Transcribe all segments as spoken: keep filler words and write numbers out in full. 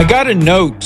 I got a note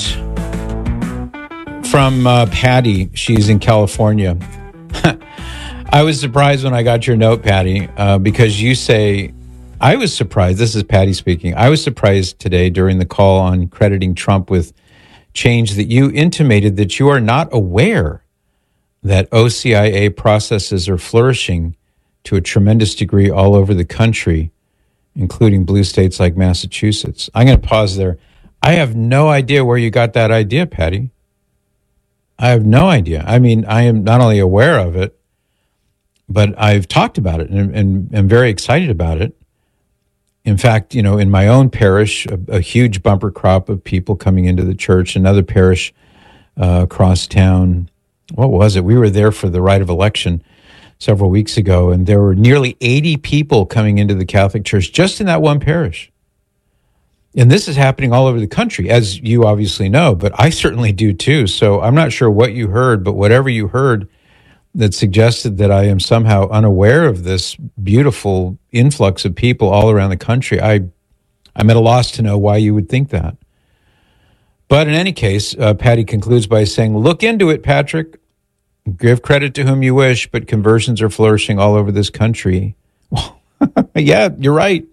from uh, Patty. She's in California. I was surprised when I got your note, Patty, uh, because you say, I was surprised. This is Patty speaking. I was surprised today during the call on crediting Trump with change that you intimated that you are not aware that O C I A processes are flourishing to a tremendous degree all over the country, including blue states like Massachusetts. I'm going to pause there. I have no idea where you got that idea, Patty. I have no idea. I mean, I am not only aware of it, but I've talked about it and, and am very excited about it. In fact, you know, in my own parish, a, a huge bumper crop of people coming into the church. Another parish uh, across town, what was it? We were there for the rite of election several weeks ago, and there were nearly eighty people coming into the Catholic Church just in that one parish. And this is happening all over the country, as you obviously know, but I certainly do too. So I'm not sure what you heard, but whatever you heard that suggested that I am somehow unaware of this beautiful influx of people all around the country, I, I'm at a loss to know why you would think that. But in any case, uh, Patty concludes by saying, look into it, Patrick. Give credit to whom you wish, but conversions are flourishing all over this country. Well, yeah, you're right.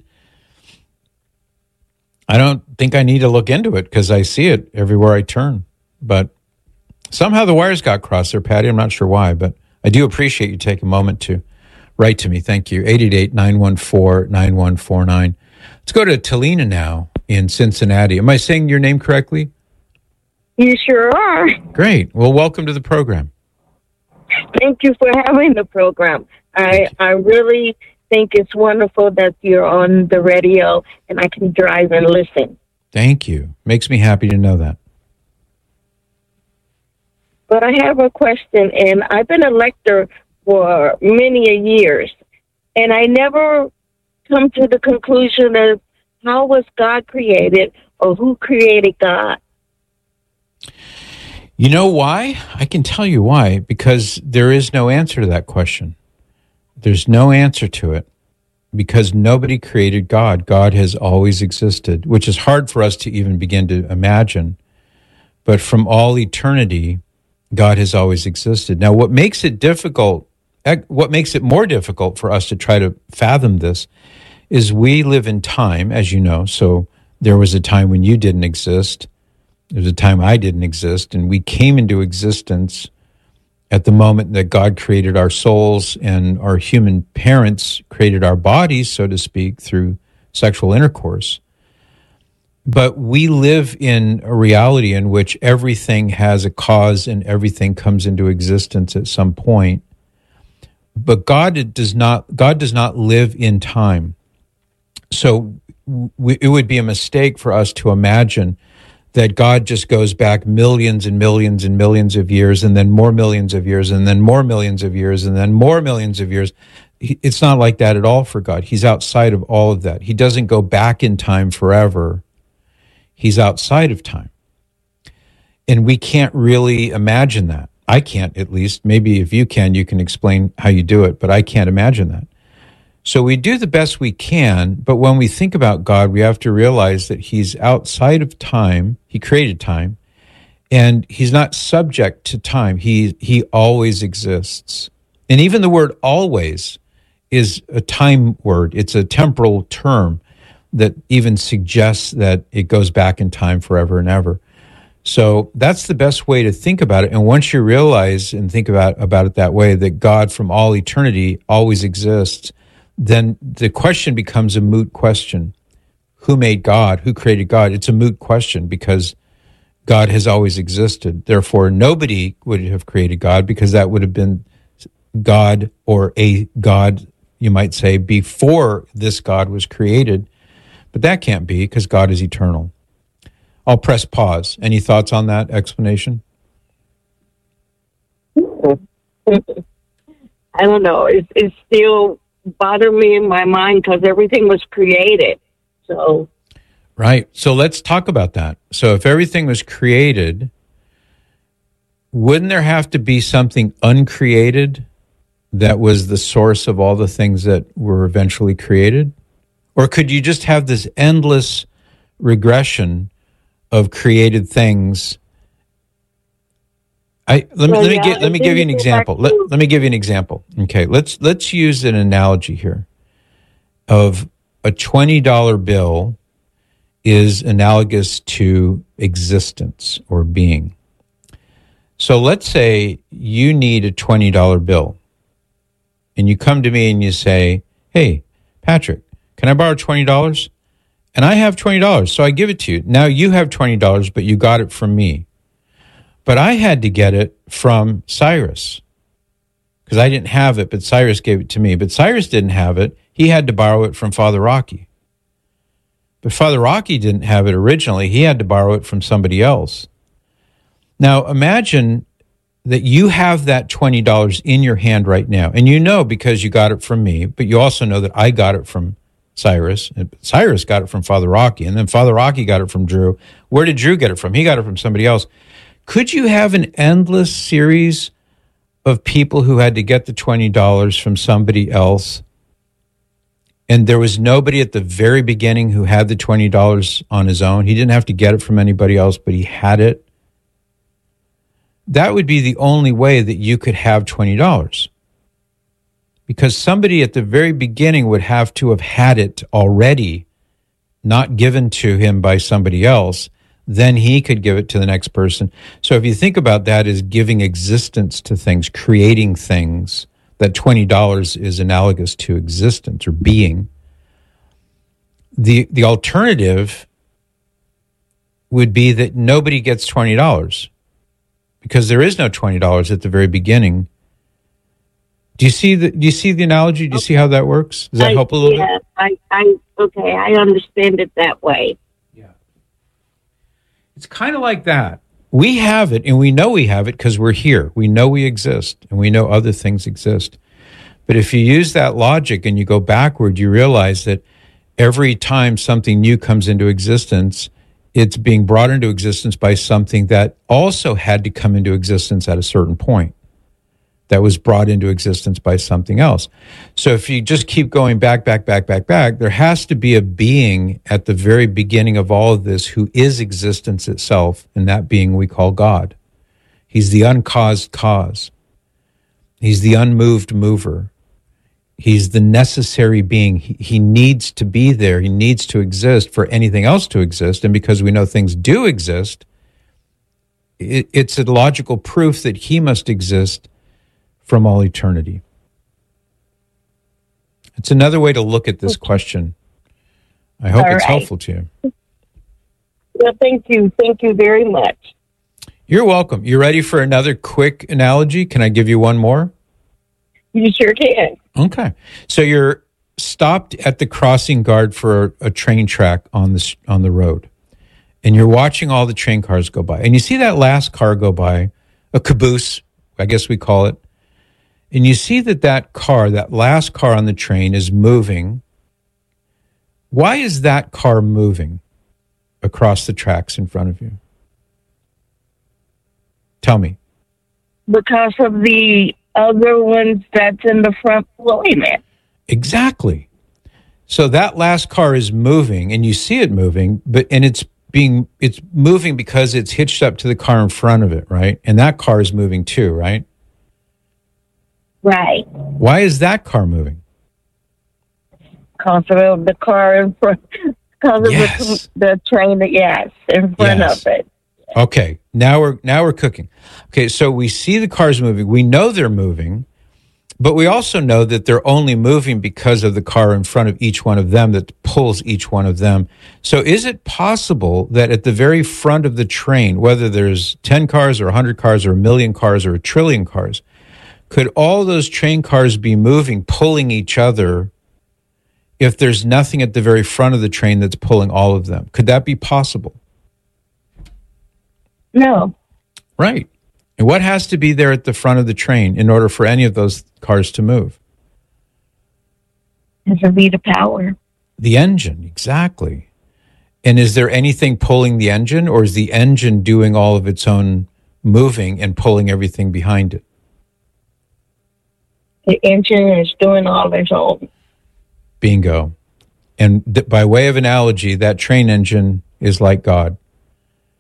I don't think I need to look into it because I see it everywhere I turn. But somehow the wires got crossed there, Patty. I'm not sure why, but I do appreciate you taking a moment to write to me. Thank you. eight eight eight, nine one four, nine one four nine. Let's go to Talina now in Cincinnati. Am I saying your name correctly? You sure are. Great. Well, welcome to the program. Thank you for having the program. I, I really think it's wonderful that you're on the radio and I can drive and listen. Thank you. Makes me happy to know that. But I have a question, and I've been a lector for many a years, and I never come to the conclusion of how was God created or who created God. You know why? I can tell you why, because there is no answer to that question. There's no answer to it because nobody created God. God has always existed, which is hard for us to even begin to imagine. But from all eternity, God has always existed. Now, what makes it difficult, what makes it more difficult for us to try to fathom this is we live in time, as you know. So there was a time when you didn't exist. There was a time I didn't exist, and we came into existence at the moment that God created our souls and our human parents created our bodies, so to speak, through sexual intercourse. But we live in a reality in which everything has a cause and everything comes into existence at some point. But God does not, God does not live in time. So we, it would be a mistake for us to imagine that God just goes back millions and millions and millions of years, and then more millions of years, and then more millions of years, and then more millions of years. It's not like that at all for God. He's outside of all of that. He doesn't go back in time forever. He's outside of time. And we can't really imagine that. I can't, at least. Maybe if you can, you can explain how you do it, but I can't imagine that. So we do the best we can, but when we think about God, we have to realize that he's outside of time. He created time, and he's not subject to time. He he always exists. And even the word always is a time word. It's a temporal term that even suggests that it goes back in time forever and ever. So that's the best way to think about it. And once you realize and think about, about it that way, that God from all eternity always exists, then the question becomes a moot question. Who made God? Who created God? It's a moot question because God has always existed. Therefore, nobody would have created God because that would have been God or a God, you might say, before this God was created. But that can't be because God is eternal. I'll press pause. Any thoughts on that explanation? I don't know. It's, it's still bothering me in my mind because everything was created. So, right. So let's talk about that. So if everything was created, wouldn't there have to be something uncreated that was the source of all the things that were eventually created? Or could you just have this endless regression of created things. I let me Well, let me yeah, get let me and give you an then you go back example. Let, to- let me give you an example. Okay, let's let's use an analogy here of a twenty dollar bill is analogous to existence or being. So let's say you need a twenty dollar bill, and you come to me and you say, "Hey, Patrick, can I borrow twenty dollars?" And I have twenty dollars, so I give it to you. Now you have twenty dollars, but you got it from me. But I had to get it from Cyrus because I didn't have it, but Cyrus gave it to me. But Cyrus didn't have it. He had to borrow it from Father Rocky. But Father Rocky didn't have it originally. He had to borrow it from somebody else. Now, imagine that you have that twenty dollars in your hand right now. And you know because you got it from me, but you also know that I got it from Cyrus. And Cyrus got it from Father Rocky. And then Father Rocky got it from Drew. Where did Drew get it from? He got it from somebody else. Could you have an endless series of people who had to get the twenty dollars from somebody else, and there was nobody at the very beginning who had the twenty dollars on his own? He didn't have to get it from anybody else, but he had it. That would be the only way that you could have twenty dollars, because somebody at the very beginning would have to have had it already, not given to him by somebody else. Then he could give it to the next person. So if you think about that as giving existence to things, creating things, that twenty dollars is analogous to existence or being. The the alternative would be that nobody gets twenty dollars because there is no twenty dollars at the very beginning. Do you see the do you see the analogy? Do you see how that works? Does that I, help a little yeah, bit? I, I, okay, I understand it that way. It's kind of like that. We have it, and we know we have it because we're here. We know we exist, and we know other things exist. But if you use that logic and you go backward, you realize that every time something new comes into existence, it's being brought into existence by something that also had to come into existence at a certain point, that was brought into existence by something else. So if you just keep going back, back, back, back, back, there has to be a being at the very beginning of all of this who is existence itself, and that being we call God. He's the uncaused cause. He's the unmoved mover. He's the necessary being. He, he needs to be there. He needs to exist for anything else to exist. And because we know things do exist, it, it's a logical proof that he must exist from all eternity. It's another way to look at this question. I hope All it's right. helpful to you. Well, thank you. Thank you very much. You're welcome. You ready for another quick analogy? Can I give you one more? You sure can. Okay. So you're stopped at the crossing guard for a, a train track on the, on the road, and you're watching all the train cars go by. And you see that last car go by, a caboose, I guess we call it. And you see that that car, that last car on the train is moving. Why is that car moving across the tracks in front of you? Tell me. Because of the other ones that's in the front pulling it. Exactly. So that last car is moving, and you see it moving, but and it's being it's moving because it's hitched up to the car in front of it, right? And that car is moving too, right? Right. Why is that car moving? Because of the car in front, because of Yes. the, the train, yes, in front Yes. of it. Okay, now we're now we're cooking. Okay, so we see the cars moving. We know they're moving, but we also know that they're only moving because of the car in front of each one of them that pulls each one of them. So is it possible that at the very front of the train, whether there's ten cars or one hundred cars or a million cars or a trillion cars, could all those train cars be moving, pulling each other, if there's nothing at the very front of the train that's pulling all of them? Could that be possible? No. Right. And what has to be there at the front of the train in order for any of those cars to move? It's a V to power. The engine, exactly. And is there anything pulling the engine, or is the engine doing all of its own moving and pulling everything behind it? The engine is doing all its own. Bingo. And th- by way of analogy, that train engine is like God.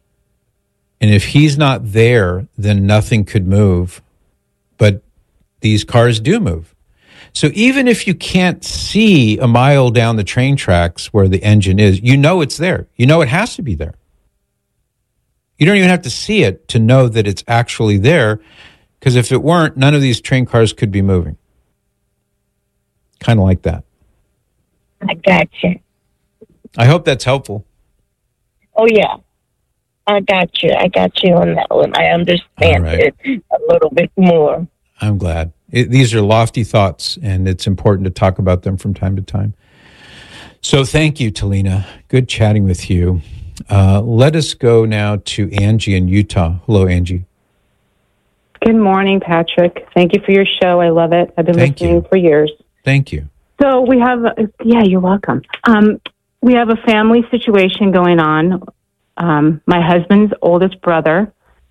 And if he's not there, then nothing could move. But these cars do move. So even if you can't see a mile down the train tracks where the engine is, you know it's there. You know it has to be there. You don't even have to see it to know that it's actually there, because if it weren't, none of these train cars could be moving. Kind of like that. I got you. I hope that's helpful. Oh, yeah. I got you. I got you on that one. I understand right. it a little bit more. I'm glad. It, these are lofty thoughts, and it's important to talk about them from time to time. So thank you, Talina. Good chatting with you. Uh, let us go now to Angie in Utah. Hello, Angie. Good morning, Patrick. Thank you for your show. I love it. I've been Thank listening you. for years. Thank you. So we have, yeah, you're welcome. Um, we have a family situation going on. Um, my husband's oldest brother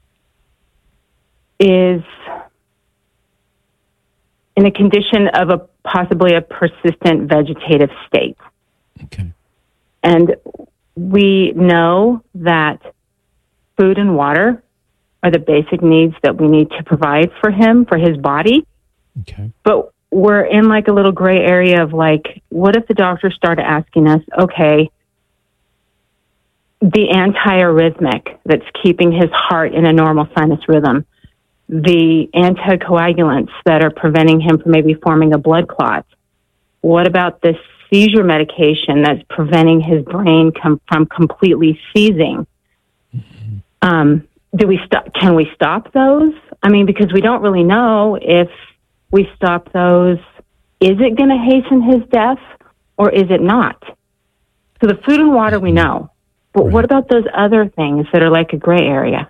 is in a condition of a possibly a persistent vegetative state. Okay. And we know that food and water are the basic needs that we need to provide for him, for his body. Okay. But we're in like a little gray area of like, what if the doctor started asking us, okay, the antiarrhythmic that's keeping his heart in a normal sinus rhythm, the anticoagulants that are preventing him from maybe forming a blood clot. What about this seizure medication that's preventing his brain com- from completely seizing? Mm-hmm. Um, do we stop? Can we stop those? I mean, because we don't really know if we stop those. Is it going to hasten his death or is it not? So the food and water we know. But Right. what about those other things that are like a gray area?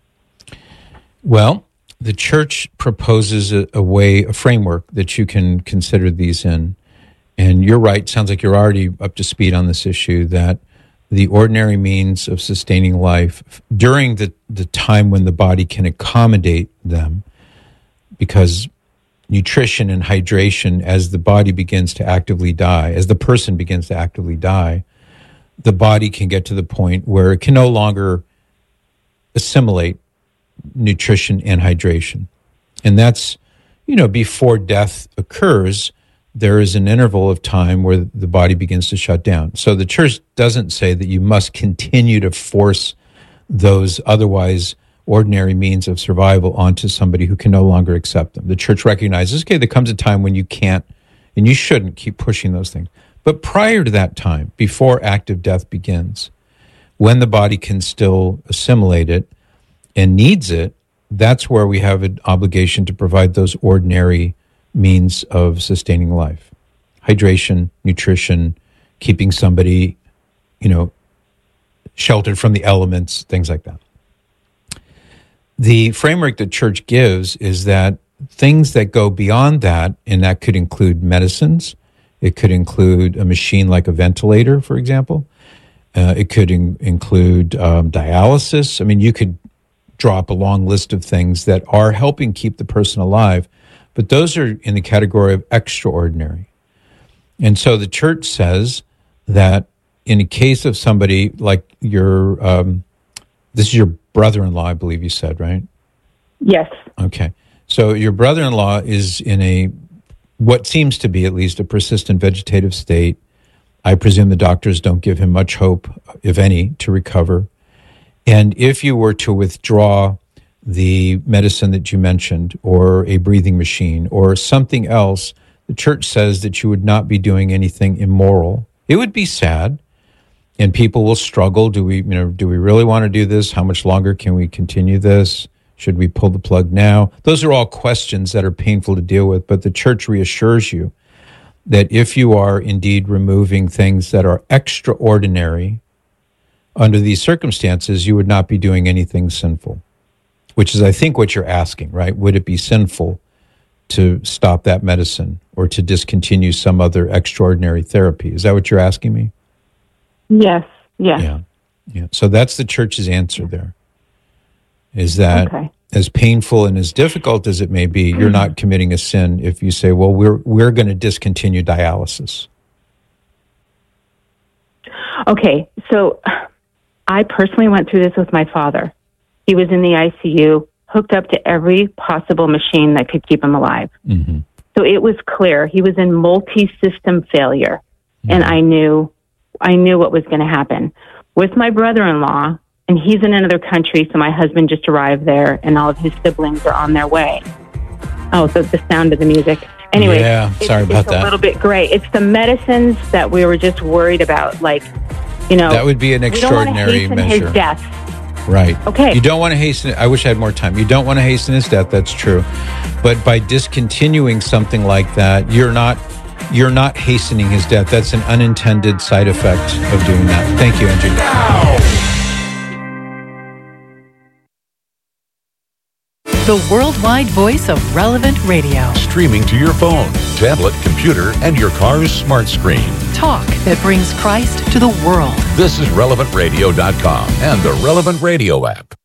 Well, the church proposes a, a way, a framework that you can consider these in. And you're right, sounds like you're already up to speed on this issue, that the ordinary means of sustaining life during the, the time when the body can accommodate them, because nutrition and hydration, as the body begins to actively die, as the person begins to actively die, the body can get to the point where it can no longer assimilate nutrition and hydration. And that's, you know, before death occurs, there is an interval of time where the body begins to shut down. So the church doesn't say that you must continue to force those otherwise ordinary means of survival onto somebody who can no longer accept them. The church recognizes, okay, there comes a time when you can't and you shouldn't keep pushing those things. But prior to that time, before active death begins, when the body can still assimilate it and needs it, that's where we have an obligation to provide those ordinary means of sustaining life. Hydration, nutrition, keeping somebody, you know, sheltered from the elements, things like that. The framework the church gives is that things that go beyond that, and that could include medicines, it could include a machine like a ventilator, for example. Uh, it could in- include um, dialysis. I mean, you could draw up a long list of things that are helping keep the person alive, but those are in the category of extraordinary. And so the church says that in a case of somebody like your, um, this is your brother-in-law, I believe you said, right? Yes. Okay. So your brother-in-law is in a, what seems to be at least a persistent vegetative state. I presume the doctors don't give him much hope, if any, to recover. And if you were to withdraw the medicine that you mentioned, or a breathing machine, or something else, the church says that you would not be doing anything immoral. It would be sad, and people will struggle. Do we, you know, do we really want to do this? How much longer can we continue this? Should we pull the plug now? Those are all questions that are painful to deal with, but the church reassures you that if you are indeed removing things that are extraordinary, under these circumstances, you would not be doing anything sinful, which is, I think, what you're asking, right? Would it be sinful to stop that medicine or to discontinue some other extraordinary therapy? Is that what you're asking me? Yes. Yes. Yeah. Yeah. So that's the church's answer there, is that Okay. as painful and as difficult as it may be, you're not committing a sin if you say, well, we're we're going to discontinue dialysis. Okay. So I personally went through this with my father. He was in the I C U, hooked up to every possible machine that could keep him alive. Mm-hmm. So it was clear he was in multi-system failure. Mm-hmm. And I knew, I knew what was going to happen. With my brother-in-law, and he's in another country, so my husband just arrived there, and all of his siblings are on their way. Oh, so the sound of the music. Anyway, yeah, sorry it's, about it's that. a little bit gray. It's the medicines that we were just worried about, like, you know. That would be an extraordinary we don't want to measure. his death. Right. Okay. You don't want to hasten it. I wish I had more time. You don't want to hasten his death. That's true. But by discontinuing something like that, you're not you're not hastening his death. That's an unintended side effect of doing that. Thank you, Angie. The worldwide voice of Relevant Radio. Streaming to your phone, tablet, computer, and your car's smart screen. Talk that brings Christ to the world. This is relevant radio dot com and the Relevant Radio app.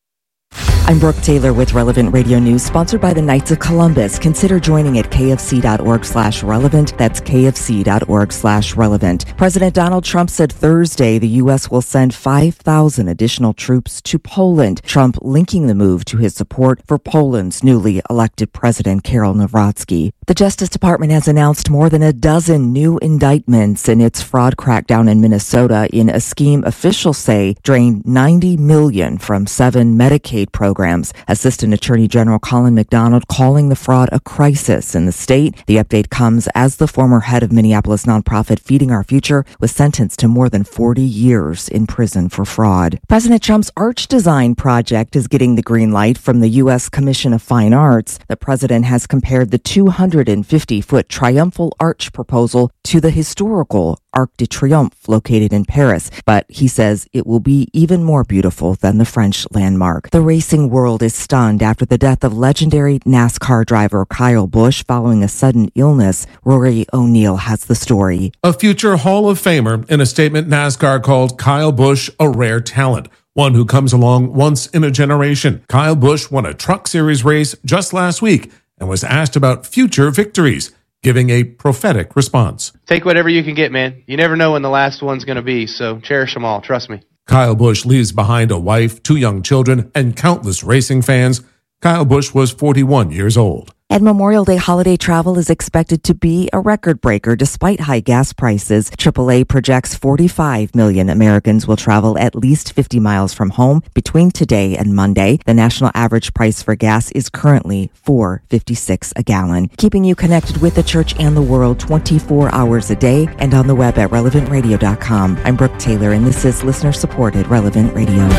I'm Brooke Taylor with Relevant Radio News, sponsored by the Knights of Columbus. Consider joining at kfc.org slash relevant. That's kfc.org slash relevant. President Donald Trump said Thursday the U S will send five thousand additional troops to Poland. Trump linking the move to his support for Poland's newly elected president, Karol Nawrocki. The Justice Department has announced more than a dozen new indictments in its fraud crackdown in Minnesota in a scheme officials say drained ninety million dollars from seven Medicaid programs. Assistant Attorney General Colin McDonald calling the fraud a crisis in the state. The update comes as the former head of Minneapolis nonprofit Feeding Our Future was sentenced to more than forty years in prison for fraud. President Trump's arch design project is getting the green light from the U S Commission of Fine Arts. The president has compared the two hundred fifty foot triumphal arch proposal to the historical Arc de Triomphe located in Paris, but he says it will be even more beautiful than the French landmark. The racing world is stunned after the death of legendary NASCAR driver Kyle Busch following a sudden illness. Rory O'Neill has the story. A future Hall of Famer in a statement NASCAR called Kyle Busch a rare talent, one who comes along once in a generation. Kyle Busch won a Truck Series race just last week and was asked about future victories, giving a prophetic response. Take whatever you can get, man. You never know when the last one's going to be, so cherish them all. Trust me. Kyle Busch leaves behind a wife, two young children, and countless racing fans. Kyle Busch was forty-one years old. And Memorial Day holiday travel is expected to be a record breaker despite high gas prices. triple A projects forty-five million Americans will travel at least fifty miles from home between today and Monday. The national average price for gas is currently four dollars and fifty-six cents a gallon. Keeping you connected with the church and the world twenty-four hours a day and on the web at relevant radio dot com. I'm Brooke Taylor, and this is listener-supported Relevant Radio.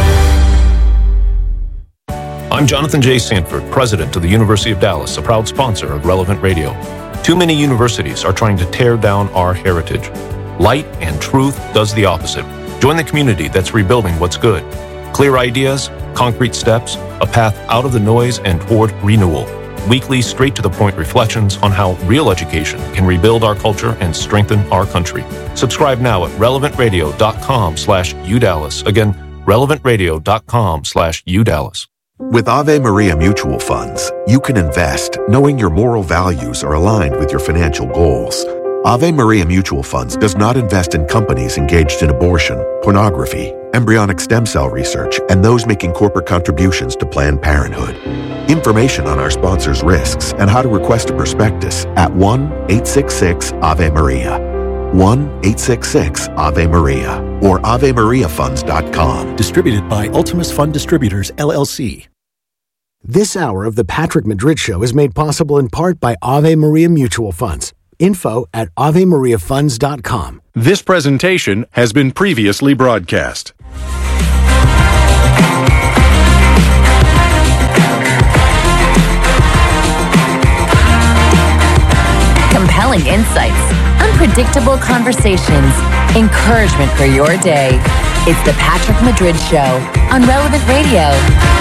I'm Jonathan J. Sanford, president of the University of Dallas, a proud sponsor of Relevant Radio. Too many universities are trying to tear down our heritage. Light and truth does the opposite. Join the community that's rebuilding what's good. Clear ideas, concrete steps, a path out of the noise and toward renewal. Weekly, straight-to-the-point reflections on how real education can rebuild our culture and strengthen our country. Subscribe now at relevant radio dot com slash U Dallas. Again, relevant radio dot com slash U Dallas. With Ave Maria Mutual Funds, you can invest knowing your moral values are aligned with your financial goals. Ave Maria Mutual Funds does not invest in companies engaged in abortion, pornography, embryonic stem cell research, and those making corporate contributions to Planned Parenthood. Information on our sponsors' risks and how to request a prospectus at one eight six six Ave Maria. one eight six six Ave Maria or ave maria funds dot com. Distributed by Ultimus Fund Distributors, L L C. This hour of the Patrick Madrid Show is made possible in part by Ave Maria Mutual Funds. Info at ave maria funds dot com. This presentation has been previously broadcast. Compelling insights, unpredictable conversations, encouragement for your day. It's the Patrick Madrid Show on Relevant Radio.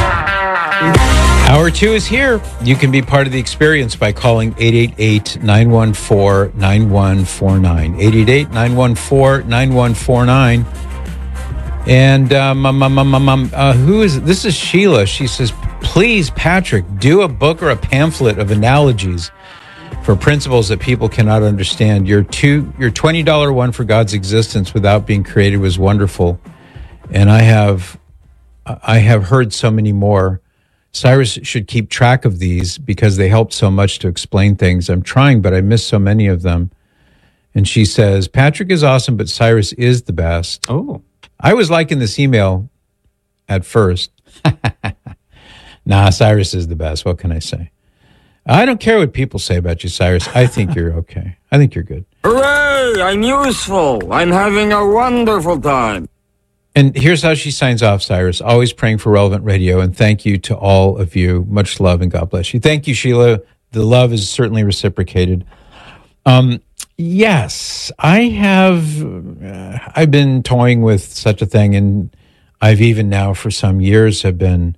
Hour two is here. You can be part of the experience by calling eight eight eight, nine one four, nine one four nine. eight eight eight, nine one four, nine one four nine. And um, um, um, um, um, uh, who is this? Is Sheila. She says, please, Patrick, do a book or a pamphlet of analogies for principles that people cannot understand. Your two, your twenty dollars one for God's existence without being created was wonderful. And I have I have heard so many more. Cyrus should keep track of these because they help so much to explain things. I'm trying, but I miss so many of them. And she says, Patrick is awesome, but Cyrus is the best. Oh. I was liking this email at first. Nah, Cyrus is the best. What can I say? I don't care what people say about you, Cyrus. I think you're okay. I think you're good. Hooray! I'm useful. I'm having a wonderful time. And here's how she signs off, Cyrus. Always praying for Relevant Radio, and thank you to all of you. Much love, and God bless you. Thank you, Sheila. The love is certainly reciprocated. Um, yes, I have. Uh, I've been toying with such a thing, and I've even now for some years have been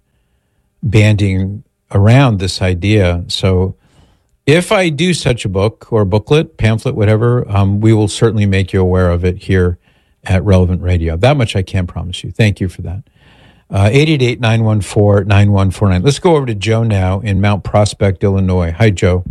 banding around this idea. So if I do such a book or booklet, pamphlet, whatever, um, we will certainly make you aware of it here at Relevant Radio. That much I can promise you. Thank you for that. Uh, eight eight eight, nine one four, nine one four nine. Let's go over to Joe now in Mount Prospect, Illinois. Hi, Joe.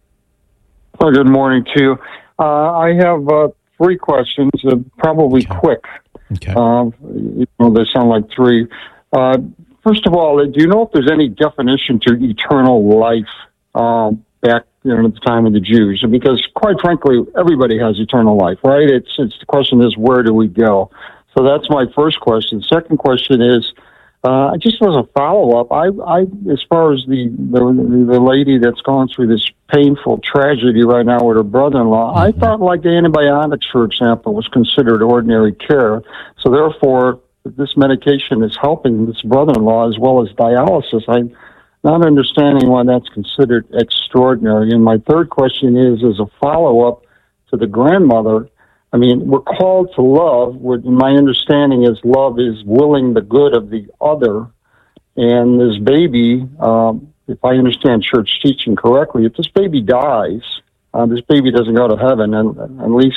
Well, good morning to you. Uh, I have uh, three questions, uh, probably okay. quick. Okay. Uh, you know, they sound like three. Uh, first of all, do you know if there's any definition to eternal life um, back you know, at the time of the Jews? Because, quite frankly, everybody has eternal life, right? It's it's the question is, where do we go? So that's my first question. Second question is, uh, just as a follow-up, I, I, as far as the, the the lady that's going through this painful tragedy right now with her brother-in-law, mm-hmm. I thought like antibiotics, for example, was considered ordinary care. So therefore, if this medication is helping this brother-in-law as well as dialysis, I'm not understanding why that's considered extraordinary. And my third question is, as a follow-up to the grandmother, I mean, we're called to love. My understanding is love is willing the good of the other. And this baby, um, if I understand church teaching correctly, if this baby dies, uh, this baby doesn't go to heaven. And at least,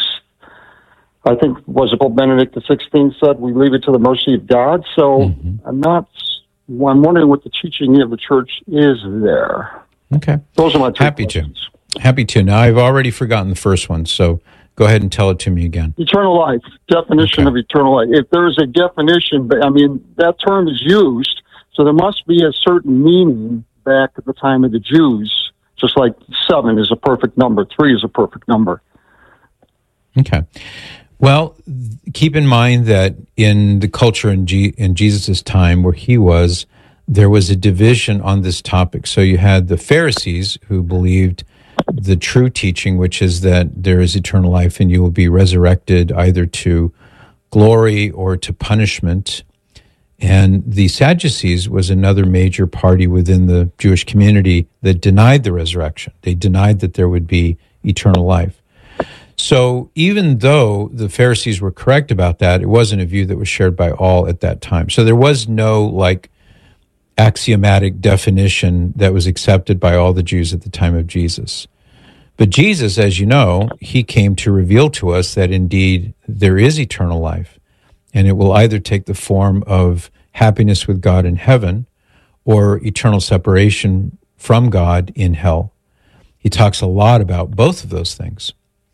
I think, was it Pope Benedict the sixteenth said, we leave it to the mercy of God. So mm-hmm. I'm not, I'm wondering what the teaching of the church is there. Okay. Those are my two Happy questions. to. Happy to. Now, I've already forgotten the first one, so go ahead and tell it to me again. Eternal life, definition okay. of eternal life. If there is a definition, I mean, that term is used, so there must be a certain meaning back at the time of the Jews, just like seven is a perfect number, three is a perfect number. Okay. Well, keep in mind that in the culture in, G- in Jesus' time where he was, there was a division on this topic. So you had the Pharisees who believed the true teaching, which is that there is eternal life and you will be resurrected either to glory or to punishment. And the Sadducees was another major party within the Jewish community that denied the resurrection. They denied that there would be eternal life. So even though the Pharisees were correct about that, it wasn't a view that was shared by all at that time. So there was no like axiomatic definition that was accepted by all the Jews at the time of Jesus. But Jesus, as you know, he came to reveal to us that indeed there is eternal life, and it will either take the form of happiness with God in heaven or eternal separation from God in hell. He talks a lot about both of those things.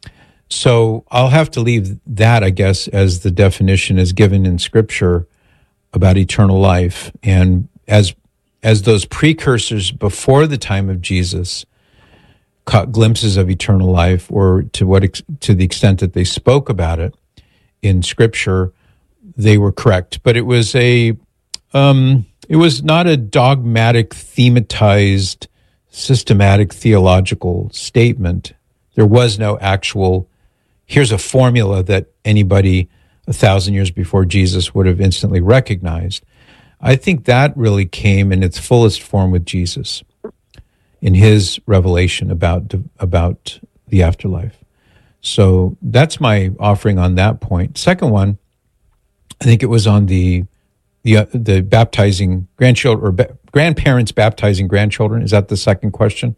So I'll have to leave that, I guess, as the definition is given in Scripture about eternal life. And as as those precursors before the time of Jesus caught glimpses of eternal life, or to what ex- to the extent that they spoke about it in Scripture, they were correct. But it was a um, it was not a dogmatic, thematized, systematic theological statement. There was no actual, here's a formula that anybody a thousand years before Jesus would have instantly recognized. I think that really came in its fullest form with Jesus in his revelation about about the afterlife. So that's my offering on that point. Second one, I think it was on the the uh, the baptizing grandchildren or ba- grandparents baptizing grandchildren. Is that the second question?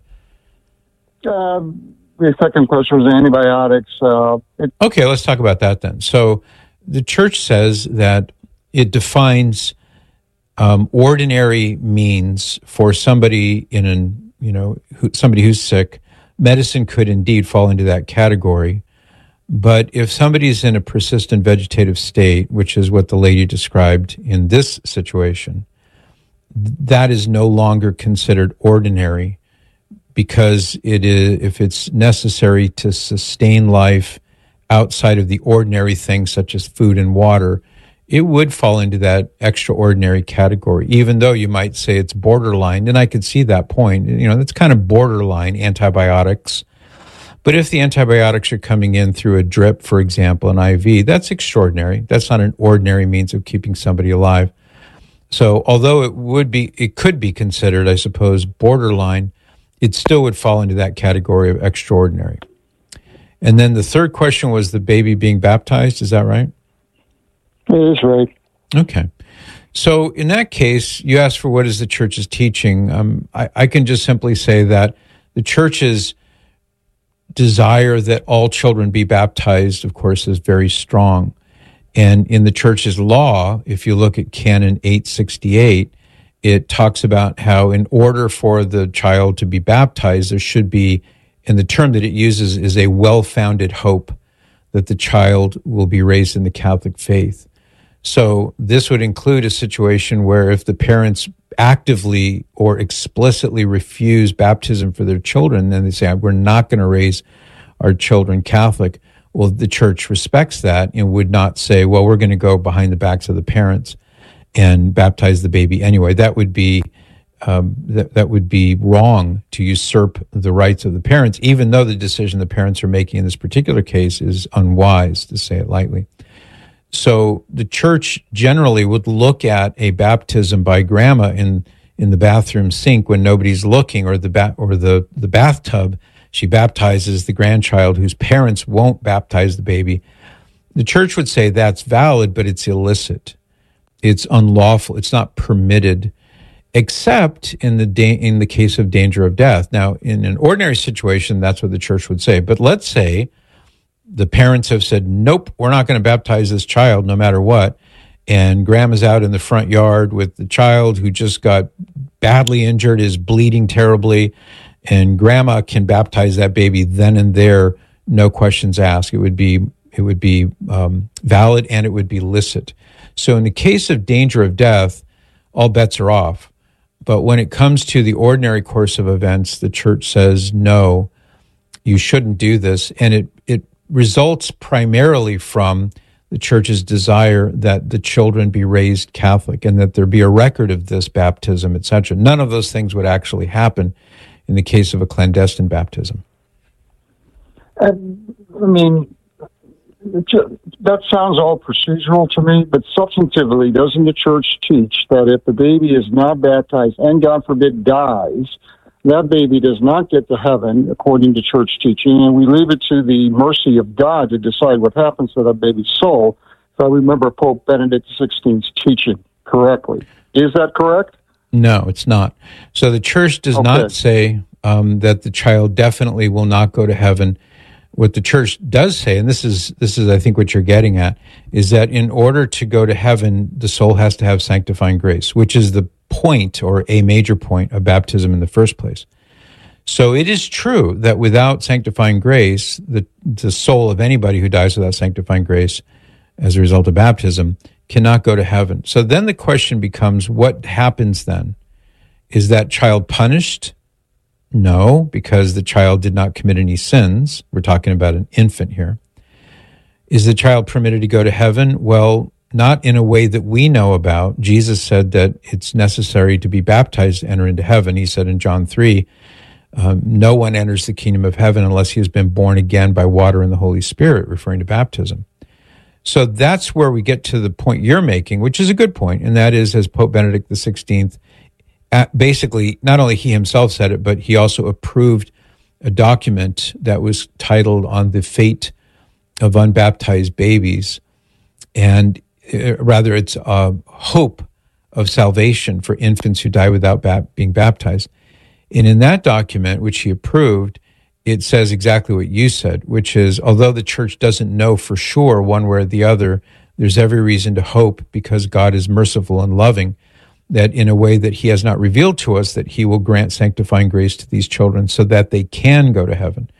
Um, the second question was antibiotics. Uh, it- okay, let's talk about that then. So the church says that it defines um, ordinary means for somebody in an you know who, somebody who's sick. Medicine could indeed fall into that category. But if somebody's in a persistent vegetative state, which is what the lady described in this situation, that is no longer considered ordinary, because it is, if it's necessary to sustain life outside of the ordinary things such as food and water, it would fall into that extraordinary category, even though you might say it's borderline. And I could see that point. You know, that's kind of borderline antibiotics. But if the antibiotics are coming in through a drip, for example, an I V, that's extraordinary. That's not an ordinary means of keeping somebody alive. So although it would be, it could be considered, I suppose, borderline, it still would fall into that category of extraordinary. And then the third question was the baby being baptized. Is that right? It is right. Okay. So in that case, you asked for what is the church's teaching. Um, I, I can just simply say that the church's desire that all children be baptized, of course, is very strong. And in the church's law, if you look at Canon eight sixty-eight, it talks about how in order for the child to be baptized, there should be, and the term that it uses is a well-founded hope that the child will be raised in the Catholic faith. So this would include a situation where if the parents actively or explicitly refuse baptism for their children, then they say, we're not going to raise our children Catholic. Well, the church respects that and would not say, well, we're going to go behind the backs of the parents and baptize the baby anyway. That would be um, that, that would be wrong to usurp the rights of the parents, even though the decision the parents are making in this particular case is unwise, to say it lightly. So the church generally would look at a baptism by grandma in, in the bathroom sink when nobody's looking, or the ba- or the, the bathtub. She baptizes the grandchild whose parents won't baptize the baby. The church would say that's valid, but it's illicit. It's unlawful. It's not permitted, except in the da- in the case of danger of death. Now, in an ordinary situation, that's what the church would say. But let's say the parents have said, nope, we're not going to baptize this child no matter what. And grandma's out in the front yard with the child who just got badly injured, is bleeding terribly, and grandma can baptize that baby then and there, no questions asked. It would be it would be um, valid, and it would be licit. So in the case of danger of death, all bets are off. But when it comes to the ordinary course of events, the church says, no, you shouldn't do this. And it, it results primarily from the church's desire that the children be raised Catholic and that there be a record of this baptism, et cetera. None of those things would actually happen in the case of a clandestine baptism. Uh, I mean, that sounds all procedural to me, but substantively, doesn't the church teach that if the baby is not baptized and, God forbid, dies, that baby does not get to heaven, according to church teaching, and we leave it to the mercy of God to decide what happens to that baby's soul, if I remember Pope Benedict the sixteenth's teaching correctly. Is that correct? No, it's not. So the church does okay. not say um, that the child definitely will not go to heaven. What the church does say, and this is, this is I think what you're getting at, is that in order to go to heaven, the soul has to have sanctifying grace, which is the point, or a major point, of baptism in the first place. So it is true that without sanctifying grace, the, the soul of anybody who dies without sanctifying grace as a result of baptism cannot go to heaven. So then the question becomes, what happens then? Is that child punished? No, because the child did not commit any sins. We're talking about an infant here. Is the child permitted to go to heaven? Well, not in a way that we know about. Jesus said that it's necessary to be baptized to enter into heaven. He said in John three, um, no one enters the kingdom of heaven unless he has been born again by water and the Holy Spirit, referring to baptism. So that's where we get to the point you're making, which is a good point, and that is, as Pope Benedict the sixteenth, basically, not only he himself said it, but he also approved a document that was titled On the Fate of Unbaptized Babies, and uh, rather it's a hope of salvation for infants who die without ba- being baptized. And in that document, which he approved, it says exactly what you said, which is, although the church doesn't know for sure one way or the other, there's every reason to hope, because God is merciful and loving, that in a way that he has not revealed to us, that he will grant sanctifying grace to these children so that they can go to heaven.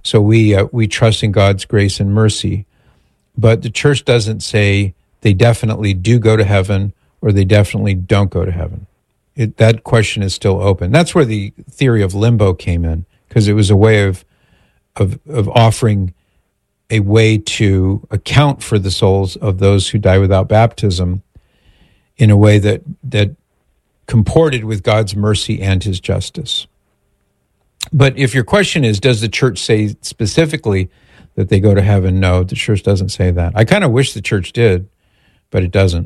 So we uh, we trust in God's grace and mercy. But the church doesn't say they definitely do go to heaven or they definitely don't go to heaven. It, that question is still open. That's where the theory of limbo came in, because it was a way of, of of offering a way to account for the souls of those who die without baptism in a way that that comported with God's mercy and his justice. But if your question is, does the church say specifically that they go to heaven? No, the church doesn't say that. I kind of wish the church did, but it doesn't.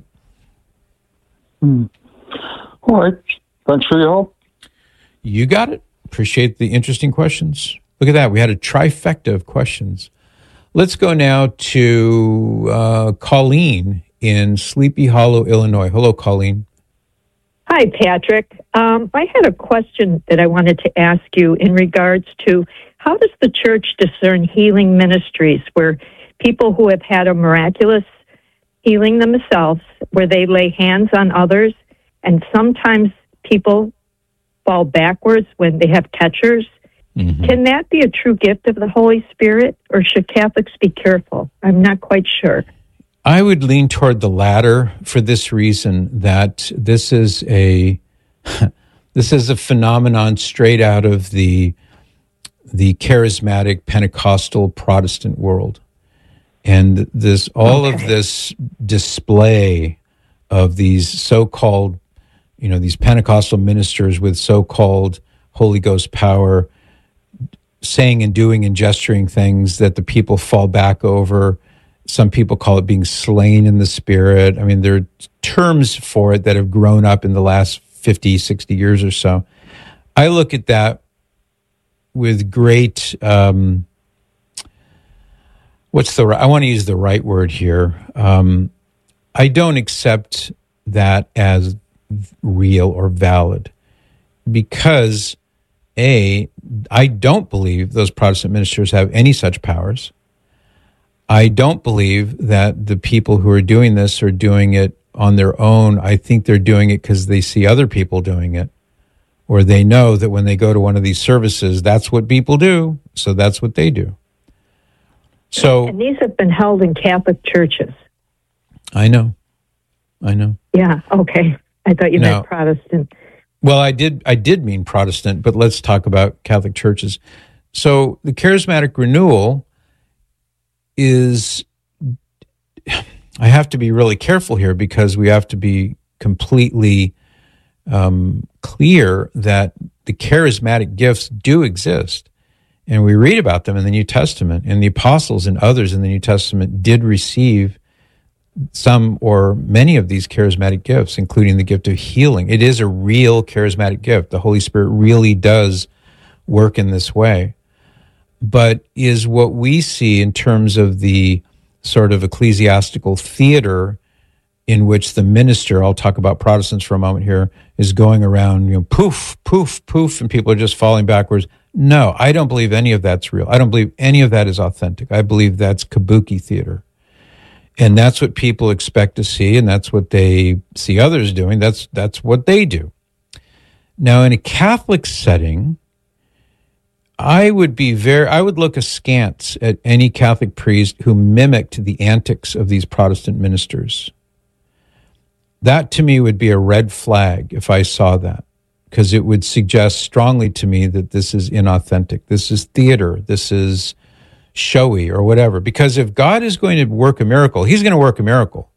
Hmm. All right. Thanks for your help. You got it. Appreciate the interesting questions. Look at that. We had a trifecta of questions. Let's go now to uh, Colleen in Sleepy Hollow, Illinois. Hello, Colleen. Hi, Patrick. Um, I had a question that I wanted to ask you in regards to how does the church discern healing ministries where people who have had a miraculous healing themselves, where they lay hands on others, and sometimes people fall backwards when they have catchers? Mm-hmm. Can that be a true gift of the Holy Spirit, or should Catholics be careful? I'm not quite sure. I would lean toward the latter for this reason, that this is a this is a phenomenon straight out of the the charismatic Pentecostal Protestant world. And this all okay. of this display of these so-called, you know, these Pentecostal ministers with so-called Holy Ghost power, saying and doing and gesturing things that the people fall back over. Some people call it being slain in the Spirit. I mean, there are terms for it that have grown up in the last fifty, sixty years or so. I look at that with great, um, what's the, I want to use the right word here. Um, I don't accept that as real or valid because, A, I don't believe those Protestant ministers have any such powers. I don't believe that the people who are doing this are doing it on their own. I think they're doing it because they see other people doing it, or they know that when they go to one of these services, that's what people do, so that's what they do. So, and these have been held in Catholic churches. I know. I know. Yeah, okay. I thought you now, meant Protestant. Well, I did I did mean Protestant, but let's talk about Catholic churches. So the charismatic renewal is, I have to be really careful here because we have to be completely um, clear that the charismatic gifts do exist. And we read about them in the New Testament, and the apostles and others in the New Testament did receive some or many of these charismatic gifts, including the gift of healing. It is a real charismatic gift. The Holy Spirit really does work in this way. But is what we see in terms of the sort of ecclesiastical theater in which the minister, I'll talk about Protestants for a moment here, is going around, you know, poof, poof, poof, and people are just falling backwards. No, I don't believe any of that's real. I don't believe any of that is authentic. I believe that's kabuki theater. And that's what people expect to see, and that's what they see others doing. That's that's what they do. Now, in a Catholic setting, I would be very, I would look askance at any Catholic priest who mimicked the antics of these Protestant ministers. That to me would be a red flag if I saw that, because it would suggest strongly to me that this is inauthentic. This is theater. This is showy or whatever. Because if God is going to work a miracle, he's going to work a miracle.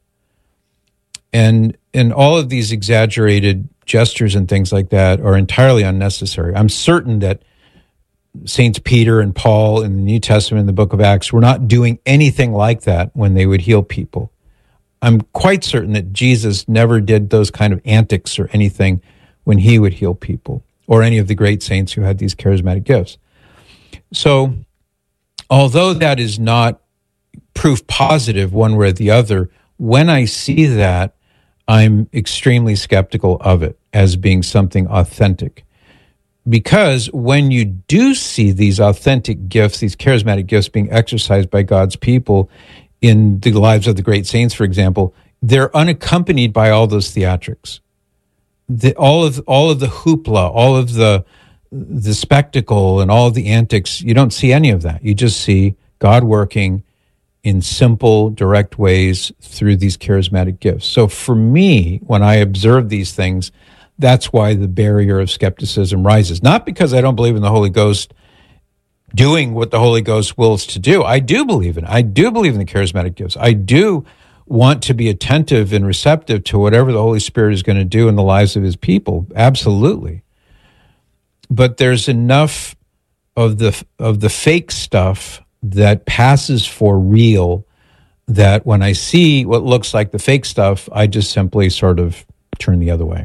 And and all of these exaggerated gestures and things like that are entirely unnecessary. I'm certain that Saints Peter and Paul in the New Testament, in the book of Acts, were not doing anything like that when they would heal people. I'm quite certain that Jesus never did those kind of antics or anything when he would heal people, or any of the great saints who had these charismatic gifts. So, although that is not proof positive one way or the other, when I see that, I'm extremely skeptical of it as being something authentic. Because when you do see these authentic gifts, these charismatic gifts being exercised by God's people in the lives of the great saints, for example, they're unaccompanied by all those theatrics. The, all of all of the hoopla, all of the the spectacle and all the antics, you don't see any of that. You just see God working in simple, direct ways through these charismatic gifts. So for me, when I observe these things, that's why the barrier of skepticism rises. Not because I don't believe in the Holy Ghost doing what the Holy Ghost wills to do. I do believe in it. I do believe in the charismatic gifts. I do want to be attentive and receptive to whatever the Holy Spirit is going to do in the lives of his people. Absolutely. But there's enough of the of the fake stuff that passes for real that when I see what looks like the fake stuff, I just simply sort of turn the other way.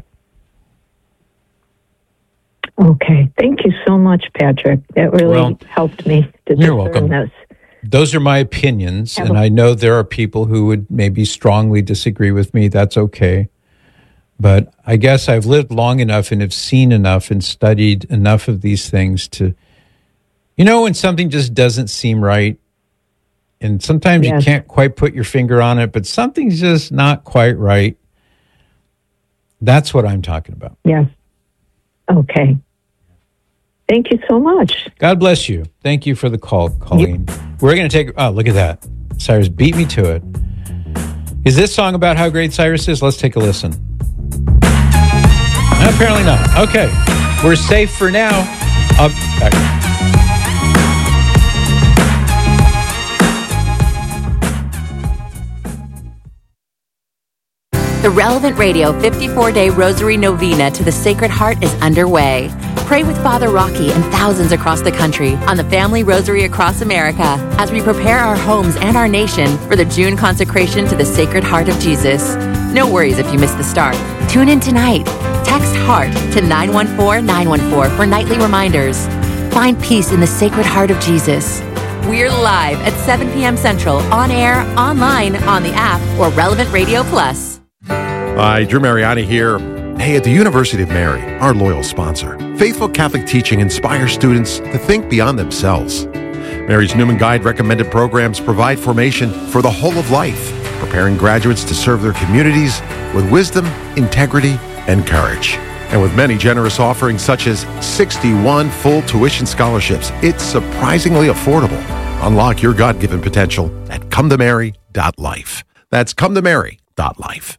Okay. Thank you so much, Patrick. That really well, helped me to You're welcome. This. Those are my opinions, Have and a- I know there are people who would maybe strongly disagree with me. That's okay. But I guess I've lived long enough and have seen enough and studied enough of these things to, you know, when something just doesn't seem right, and sometimes yes. you can't quite put your finger on it, but something's just not quite right. That's what I'm talking about. Yes. Okay. Thank you so much. God bless you. Thank you for the call, Colleen. Yep. We're going to take, oh, look at that. Cyrus beat me to it. Is this song about how great Cyrus is? Let's take a listen. No, apparently not. Okay. We're safe for now. Up back. The Relevant Radio fifty-four day Rosary Novena to the Sacred Heart is underway. Pray with Father Rocky and thousands across the country on the Family Rosary across America as we prepare our homes and our nation for the June consecration to the Sacred Heart of Jesus. No worries if you missed the start. Tune in tonight. Text HEART to nine one four nine one four for nightly reminders. Find peace in the Sacred Heart of Jesus. We're live at seven p.m. Central, on air, online, on the app, or Relevant Radio Plus. Hi, Drew Mariani here. Hey, at the University of Mary, our loyal sponsor, faithful Catholic teaching inspires students to think beyond themselves. Mary's Newman Guide recommended programs provide formation for the whole of life, preparing graduates to serve their communities with wisdom, integrity, and courage. And with many generous offerings such as sixty-one full tuition scholarships, it's surprisingly affordable. Unlock your God-given potential at come to mary dot life. That's come to mary dot life.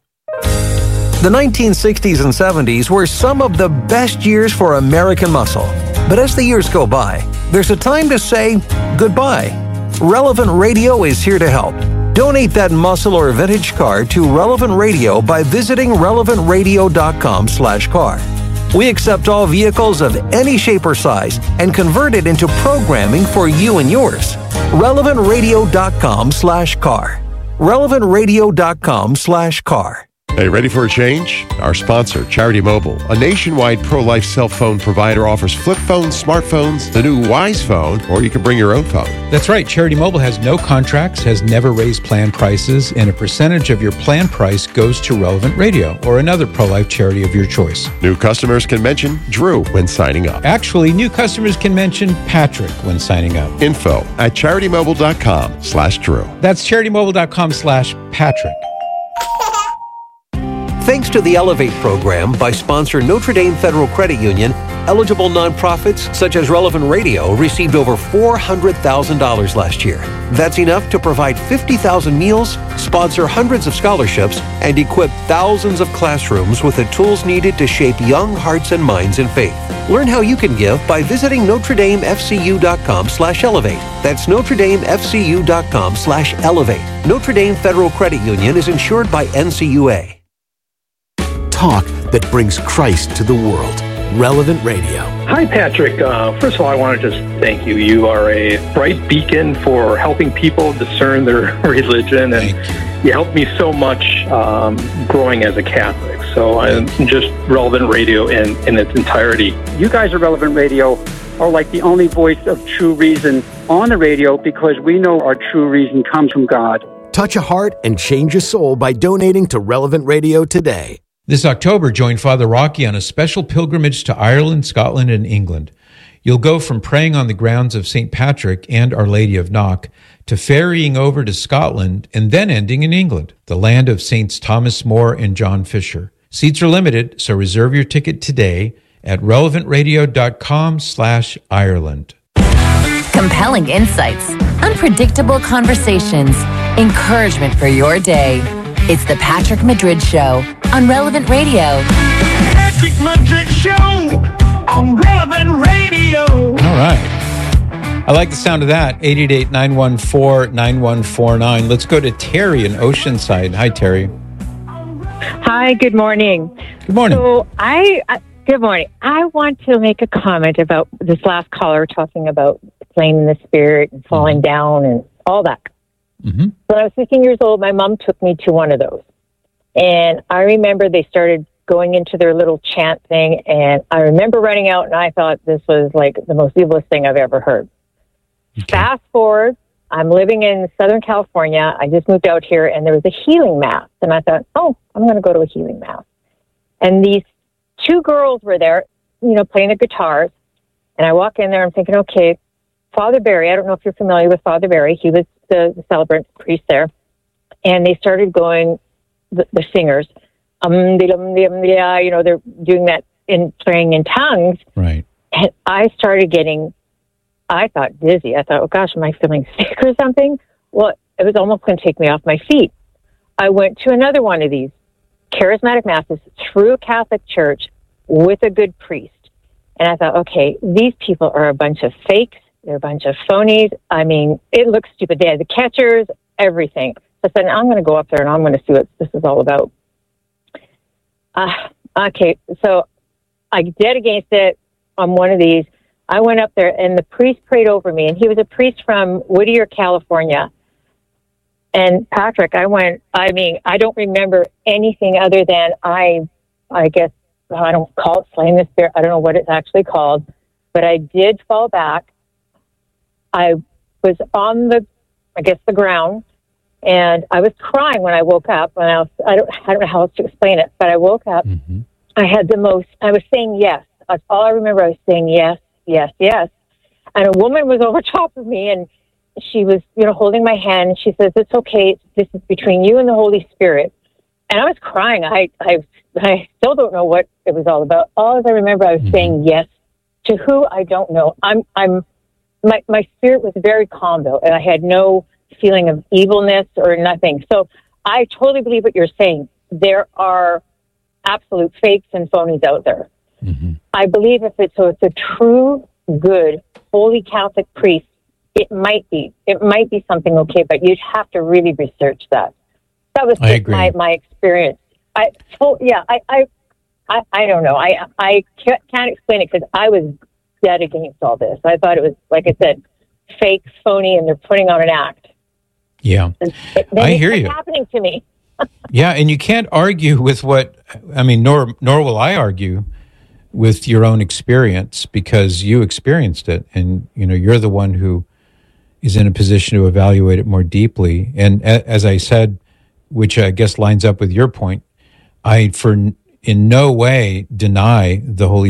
The nineteen sixties and seventies were some of the best years for American muscle. But as the years go by, there's a time to say goodbye. Relevant Radio is here to help. Donate that muscle or vintage car to Relevant Radio by visiting relevant radio dot com slash car. We accept all vehicles of any shape or size and convert it into programming for you and yours. relevant radio dot com slash car. relevant radio dot com slash car. Hey, ready for a change? Our sponsor, Charity Mobile, a nationwide pro-life cell phone provider, offers flip phones, smartphones, the new Wise phone, or you can bring your own phone. That's right. Charity Mobile has no contracts, has never raised plan prices, and a percentage of your plan price goes to Relevant Radio or another pro-life charity of your choice. New customers can mention Drew when signing up. Actually, new customers can mention Patrick when signing up. Info at charity mobile dot com slash Drew. That's charity mobile dot com slash Patrick. Thanks to the Elevate program by sponsor Notre Dame Federal Credit Union, eligible nonprofits such as Relevant Radio received over four hundred thousand dollars last year. That's enough to provide fifty thousand meals, sponsor hundreds of scholarships, and equip thousands of classrooms with the tools needed to shape young hearts and minds in faith. Learn how you can give by visiting notre dame f c u dot com slash elevate. That's notre dame f c u dot com slash elevate. Notre Dame Federal Credit Union is insured by N C U A. Talk that brings Christ to the world. Relevant Radio. Hi, Patrick. Uh, first of all, I want to just thank you. You are a bright beacon for helping people discern their religion, and you. you helped me so much um, growing as a Catholic. So I'm just Relevant Radio in, in its entirety. You guys at Relevant Radio are like the only voice of true reason on the radio, because we know our true reason comes from God. Touch a heart and change a soul by donating to Relevant Radio today. This October, join Father Rocky on a special pilgrimage to Ireland, Scotland, and England. You'll go from praying on the grounds of Saint Patrick and Our Lady of Knock to ferrying over to Scotland and then ending in England, the land of Saints Thomas More and John Fisher. Seats are limited, so reserve your ticket today at relevantradio.com slash Ireland. Compelling insights, unpredictable conversations, encouragement for your day. It's the Patrick Madrid Show on Relevant Radio. Patrick Madrid Show on Relevant Radio. All right. I like the sound of that. eight eight eight, nine one four, nine one four nine. Let's go to Terry in Oceanside. Hi, Terry. Hi, good morning. Good morning. So I, I good morning. I want to make a comment about this last caller talking about playing in the spirit and falling mm-hmm. down and all that. Mm-hmm. When I was fifteen years old, my mom took me to one of those. And I remember they started going into their little chant thing, and I remember running out, and I thought this was like the most evilest thing I've ever heard. Okay. Fast forward, I'm living in Southern California. I just moved out here, and there was a healing mass. And I thought, oh, I'm going to go to a healing mass. And these two girls were there, you know, playing the guitars. And I walk in there, I'm thinking, okay, Father Barry, I don't know if you're familiar with Father Barry. He was the, the celebrant priest there. And they started going, the, the singers, um, you know, they're doing that in playing in tongues. Right. And I started getting, I thought dizzy. I thought, oh gosh, am I feeling sick or something? Well, it was almost going to take me off my feet. I went to another one of these charismatic masses through a Catholic church with a good priest. And I thought, okay, these people are a bunch of fakes. They're a bunch of phonies. I mean, it looks stupid. They had the catchers, everything. So I said, I'm going to go up there and I'm going to see what this is all about. Uh, okay, so I dead against it on one of these. I went up there and the priest prayed over me, and he was a priest from Whittier, California. And Patrick, I went, I mean, I don't remember anything other than I, I guess, I don't call it slaying the spirit. I don't know what it's actually called, but I did fall back. I was on the, I guess, the ground, and I was crying when I woke up. And I, was, I don't, I don't know how else to explain it, but I woke up. Mm-hmm. I had the most. I was saying yes. That's all I remember. I was saying yes, yes, yes. And a woman was over top of me, and she was, you know, holding my hand. And she says, "It's okay. This is between you and the Holy Spirit." And I was crying. I, I, I still don't know what it was all about. All I remember, I was mm-hmm. saying yes to who I don't know. I'm, I'm. My, my spirit was very calm, though, and I had no feeling of evilness or nothing. So I totally believe what you're saying. There are absolute fakes and phonies out there. Mm-hmm. I believe if it's, so it's a true, good, holy Catholic priest, it might be. It might be something okay, but you'd have to really research that. That was just my, my experience. I oh, yeah, I, I, I, I don't know. I, I can't, can't explain it because I was dead against all this. I thought it was, like I said, fake, phony, and they're putting on an act. Yeah, and it, I hear you. It's happening to me. Yeah, and you can't argue with what, I mean, nor nor will I argue with your own experience because you experienced it, and you know you're the one who is in a position to evaluate it more deeply. And a, as I said, which I guess lines up with your point, I for in no way deny the Holy